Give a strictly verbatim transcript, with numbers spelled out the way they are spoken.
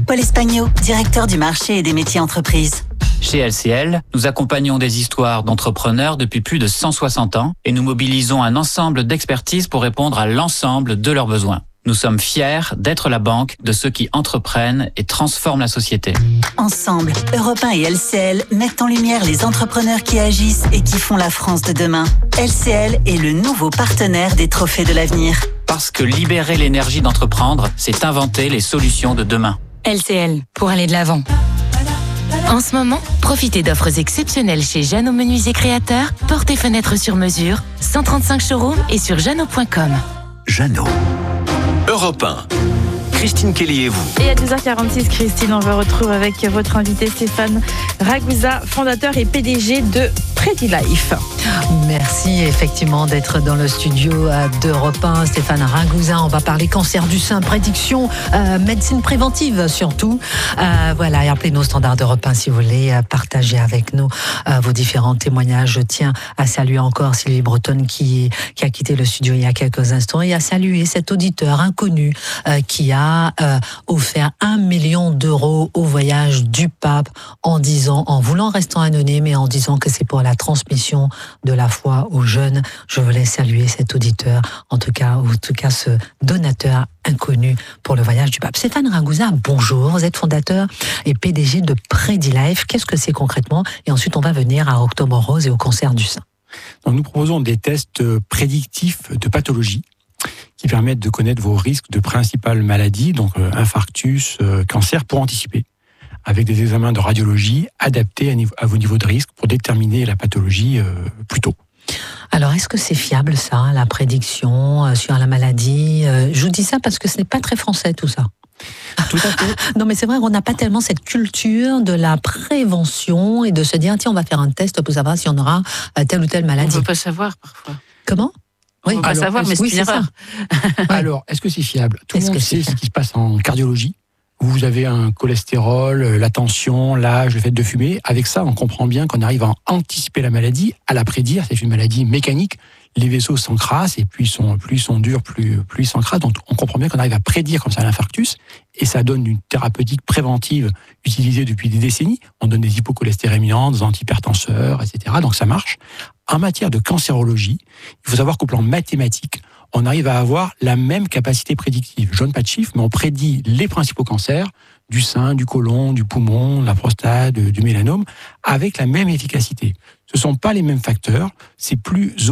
Paul Espagno, directeur du marché et des métiers entreprises. Chez L C L, nous accompagnons des histoires d'entrepreneurs depuis plus de cent soixante ans et nous mobilisons un ensemble d'expertises pour répondre à l'ensemble de leurs besoins. Nous sommes fiers d'être la banque de ceux qui entreprennent et transforment la société. Ensemble, Europe un et L C L mettent en lumière les entrepreneurs qui agissent et qui font la France de demain. L C L est le nouveau partenaire des Trophées de l'avenir. Parce que libérer l'énergie d'entreprendre, c'est inventer les solutions de demain. L C L, pour aller de l'avant. En ce moment, profitez d'offres exceptionnelles chez Jeannot Menuisier Créateur, portes et fenêtres sur mesure, cent trente-cinq showrooms et sur jeannot point com. Jeannot. Europe un. Christine Kelly et vous. Et à douze heures quarante-six, Christine, on vous retrouve avec votre invité Stéphane Ragusa, fondateur et P D G de PredyLife. Merci effectivement d'être dans le studio d'Europe un. Stéphane Ragusa, on va parler cancer du sein, prédiction, euh, médecine préventive surtout. Euh, voilà, et appelez nos standards d'Europe un si vous voulez euh, partager avec nous euh, vos différents témoignages. Je tiens à saluer encore Sylvie Bretonne qui, qui a quitté le studio il y a quelques instants et à saluer cet auditeur inconnu euh, qui a Euh, offert un million d'euros au voyage du pape en disant, en voulant rester anonyme et en disant que c'est pour la transmission de la foi aux jeunes. Je voulais saluer cet auditeur, en tout cas, ou en tout cas ce donateur inconnu pour le voyage du pape. Stéphane Ragusa, bonjour. Vous êtes fondateur et P D G de PredyLife. Qu'est-ce que c'est concrètement? Et ensuite, on va venir à Octobre Rose et au cancer du sein. Donc, nous proposons des tests prédictifs de pathologie qui permettent de connaître vos risques de principales maladies, donc euh, infarctus, euh, cancer, pour anticiper, avec des examens de radiologie adaptés à, niveau, à vos niveaux de risque pour déterminer la pathologie euh, plus tôt. Alors, est-ce que c'est fiable, ça, la prédiction euh, sur la maladie euh, Je vous dis ça parce que ce n'est pas très français, tout ça. Tout à fait. Non, mais c'est vrai qu'on n'a pas tellement cette culture de la prévention et de se dire, tiens, on va faire un test pour savoir si on aura telle ou telle maladie. On ne peut pas savoir, parfois. Comment? On ne oui, peut pas alors, savoir, mais c'est oui, une erreur. Alors, est-ce que c'est fiable? Tout le Est-ce monde que sait c'est ce qui se passe en cardiologie. Vous avez un cholestérol, la tension, l'âge, le fait de fumer. Avec ça, on comprend bien qu'on arrive à anticiper la maladie, à la prédire. C'est une maladie mécanique. Les vaisseaux s'encrassent et plus ils sont, plus ils sont durs, plus, plus ils s'encrassent. Donc, on comprend bien qu'on arrive à prédire comme ça l'infarctus. Et ça donne une thérapeutique préventive utilisée depuis des décennies. On donne des hypocholestérémiants, des antihypertenseurs, et cetera. Donc, ça marche. En matière de cancérologie, il faut savoir qu'au plan mathématique, on arrive à avoir la même capacité prédictive. Je donne pas de chiffres, mais on prédit les principaux cancers du sein, du côlon, du poumon, de la prostate, du mélanome, avec la même efficacité. Ce ne sont pas les mêmes facteurs, c'est plus